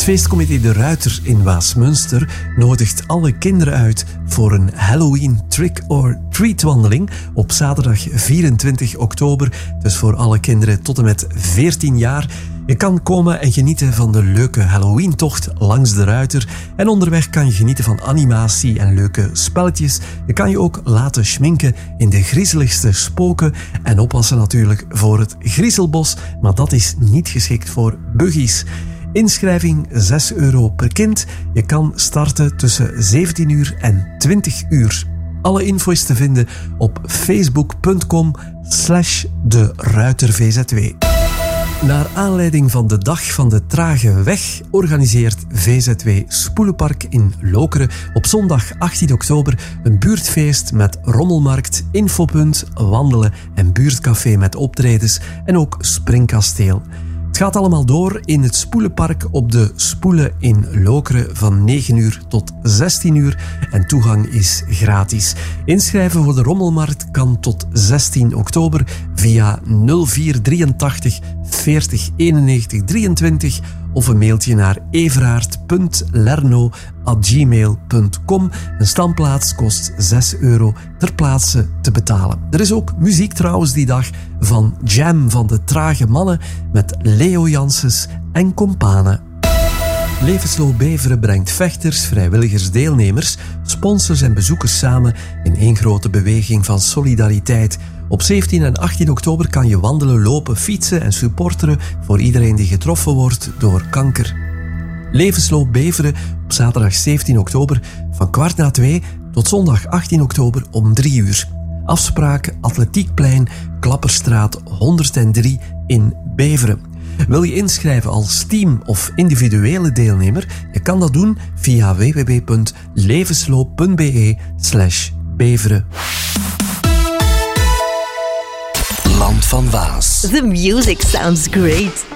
Feestcomité De Ruiter in Waasmunster nodigt alle kinderen uit voor een Halloween trick-or-treat wandeling op zaterdag 24 oktober. Dus voor alle kinderen tot en met 14 jaar. Je kan komen en genieten van de leuke Halloween-tocht langs De Ruiter. En onderweg kan je genieten van animatie en leuke spelletjes. Je kan je ook laten schminken in de griezeligste spoken. En oppassen natuurlijk voor het griezelbos. Maar dat is niet geschikt voor buggies. Inschrijving €6 per kind. Je kan starten tussen 17 uur en 20 uur. Alle info is te vinden op facebook.com/deruitervzw. Naar aanleiding van de Dag van de Trage Weg organiseert VZW Spoelenpark in Lokeren op zondag 18 oktober een buurtfeest met rommelmarkt, infopunt, wandelen en buurtcafé met optredens en ook springkasteel. Het gaat allemaal door in het Spoelenpark op de Spoelen in Lokeren van 9 uur tot 16 uur en toegang is gratis. Inschrijven voor de rommelmarkt kan tot 16 oktober via 0483 40 91 23 of een mailtje naar everaert.lerno@gmail.com. Een standplaats kost €6 ter plaatse te betalen. Er is ook muziek trouwens die dag van Jam van de Trage Mannen met Leo Janssens en Companen. Levensloop Beveren brengt vechters, vrijwilligers, deelnemers, sponsors en bezoekers samen in één grote beweging van solidariteit. Op 17 en 18 oktober kan je wandelen, lopen, fietsen en supporteren voor iedereen die getroffen wordt door kanker. Levensloop Beveren op zaterdag 17 oktober van 1:15 tot zondag 18 oktober om 3 uur. Afspraak Atletiekplein, Klapperstraat 103 in Beveren. Wil je inschrijven als team of individuele deelnemer? Je kan dat doen via www.levensloop.be/Beveren. Land van Waas. The music sounds great.